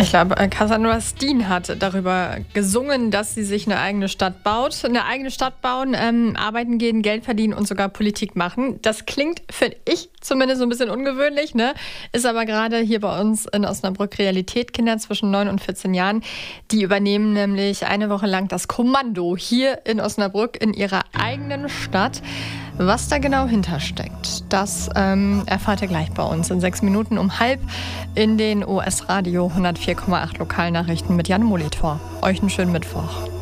Ich glaube, Cassandra Steen hat darüber gesungen, dass sie sich eine eigene Stadt baut. Eine eigene Stadt bauen, arbeiten gehen, Geld verdienen und sogar Politik machen. Das klingt, finde ich, zumindest so ein bisschen ungewöhnlich, ne? Ist aber gerade hier bei uns in Osnabrück Realität. Kinder zwischen 9 und 14 Jahren, die übernehmen nämlich eine Woche lang das Kommando hier in Osnabrück in ihrer eigenen Stadt. Was da genau hintersteckt, das erfahrt ihr gleich bei uns in 6 Minuten um 12:30 in den OS Radio 104,8 Lokalnachrichten mit Jan Molitor. Euch einen schönen Mittwoch.